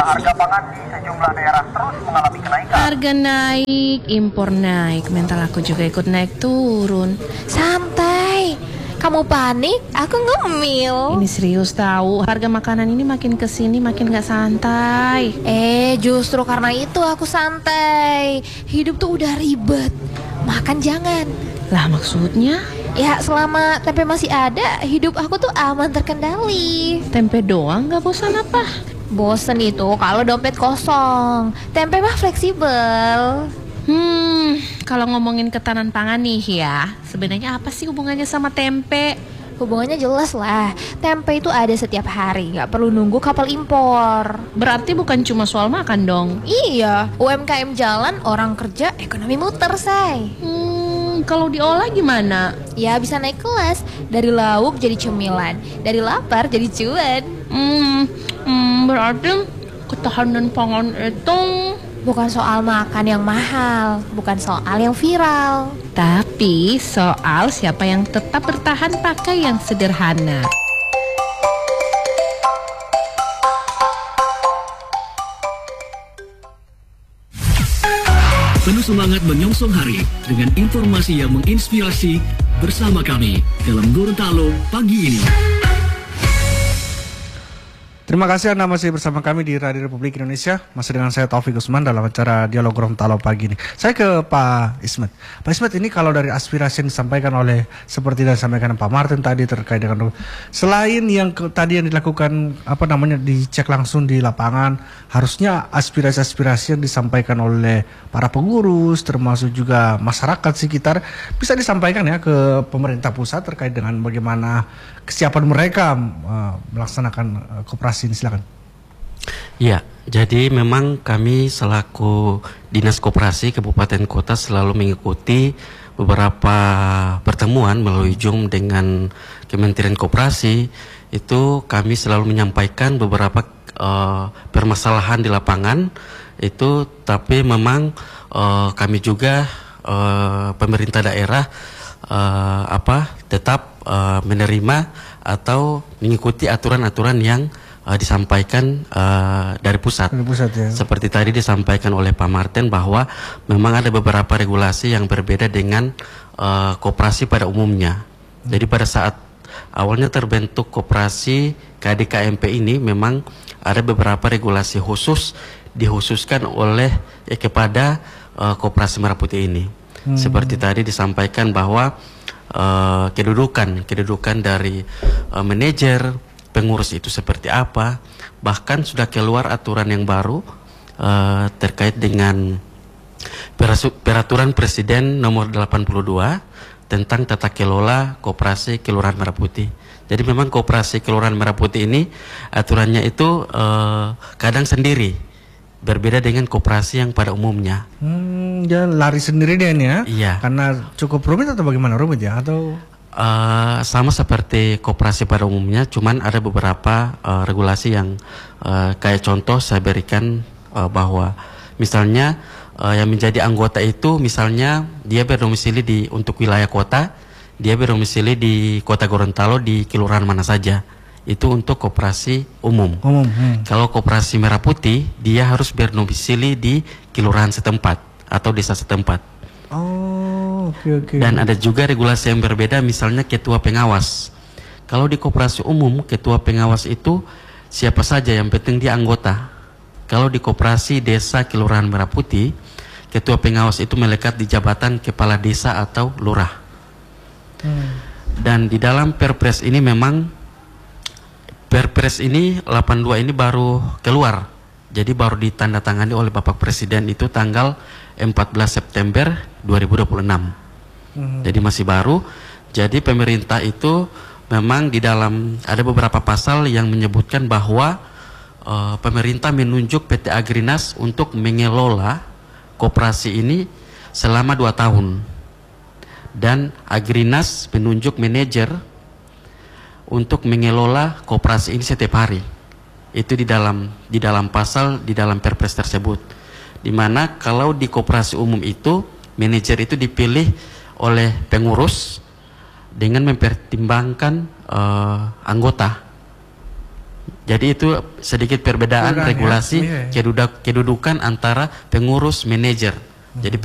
Harga pangan di sejumlah daerah terus mengalami kenaikan. Harga naik, impor naik, mental aku juga ikut naik turun. Santai, kamu panik, aku ngemil. Ini serius tahu, harga makanan ini makin kesini makin gak santai. Justru karena itu aku santai. Hidup tuh udah ribet, makan jangan. Lah maksudnya? Ya selama tempe masih ada, hidup aku tuh aman terkendali. Tempe doang gak bosan apa? Bosen itu kalau dompet kosong. Tempe mah fleksibel. Kalau ngomongin ketahanan pangan nih ya, sebenarnya apa sih hubungannya sama tempe? Hubungannya jelas lah. Tempe itu ada setiap hari, gak perlu nunggu kapal impor. Berarti bukan cuma soal makan dong? Iya, UMKM jalan, orang kerja, ekonomi muter, say. Kalau diolah gimana? Ya bisa naik kelas. Dari lauk jadi cemilan, dari lapar jadi cuan. Berarti ketahanan pangan itu bukan soal makan yang mahal, bukan soal yang viral, tapi soal siapa yang tetap bertahan pakai yang sederhana. Penuh semangat menyongsong hari dengan informasi yang menginspirasi bersama kami dalam Gorontalo pagi ini. Terima kasih Anda masih bersama kami di Radio Republik Indonesia. Masih dengan saya Taufik Usman dalam acara Dialog Gorontalo pagi ini. Saya ke Pak Ismet. Pak Ismet, ini kalau dari aspirasi yang disampaikan oleh, seperti yang disampaikan Pak Martin tadi terkait dengan, selain yang tadi yang dilakukan dicek langsung di lapangan, harusnya aspirasi-aspirasi yang disampaikan oleh para pengurus termasuk juga masyarakat sekitar bisa disampaikan ya ke pemerintah pusat terkait dengan bagaimana kesiapan mereka melaksanakan koperasi ini. Silakan. Ya, jadi memang kami selaku Dinas Koperasi Kabupaten Kota selalu mengikuti beberapa pertemuan melalui Zoom dengan Kementerian Koperasi. Itu kami selalu menyampaikan beberapa permasalahan di lapangan itu, tapi memang kami juga pemerintah daerah tetap menerima atau mengikuti aturan-aturan yang disampaikan dari pusat. Ya. Seperti tadi disampaikan oleh Pak Martin bahwa memang ada beberapa regulasi yang berbeda dengan koperasi pada umumnya. Jadi pada saat awalnya terbentuk koperasi KDKMP ini memang ada beberapa regulasi khusus dikhususkan oleh kepada koperasi Merah Putih ini. Seperti tadi disampaikan bahwa kedudukan dari manajer, pengurus itu seperti apa. Bahkan sudah keluar aturan yang baru terkait dengan peraturan Presiden nomor 82 tentang tata kelola koperasi Kelurahan Merah Putih. Jadi memang koperasi Kelurahan Merah Putih ini aturannya itu kadang sendiri, berbeda dengan koperasi yang pada umumnya. Jangan lari sendiri dia nih ya? Iya. Karena cukup rumit atau bagaimana, rumit ya? Atau sama seperti koperasi pada umumnya, cuman ada beberapa regulasi yang kayak contoh saya berikan bahwa misalnya yang menjadi anggota itu misalnya dia berdomisili untuk wilayah kota, dia berdomisili di Kota Gorontalo di kelurahan mana saja. Itu untuk koperasi umum. Kalau koperasi Merah Putih dia harus berdomisili di kelurahan setempat atau desa setempat. Okay. Dan ada juga regulasi yang berbeda, misalnya ketua pengawas. Kalau di koperasi umum, ketua pengawas itu siapa saja, yang penting dia anggota. Kalau di koperasi desa Kelurahan Merah Putih, ketua pengawas itu melekat di jabatan kepala desa atau lurah. Dan di dalam Perpres ini memang, Perpres ini 82 ini baru keluar. Jadi baru ditandatangani oleh Bapak Presiden itu tanggal 14 September 2026. Jadi masih baru. Jadi pemerintah itu memang di dalam ada beberapa pasal yang menyebutkan bahwa pemerintah menunjuk PT Agrinas untuk mengelola koperasi ini selama 2 tahun. Dan Agrinas menunjuk manajer untuk mengelola koperasi ini setiap hari. Itu di dalam pasal di dalam Perpres tersebut. Di mana kalau di koperasi umum itu manajer itu dipilih oleh pengurus dengan mempertimbangkan anggota. Jadi itu sedikit perbedaan Perbedaan, regulasi ya. Iya. kedudukan antara pengurus manajer. Jadi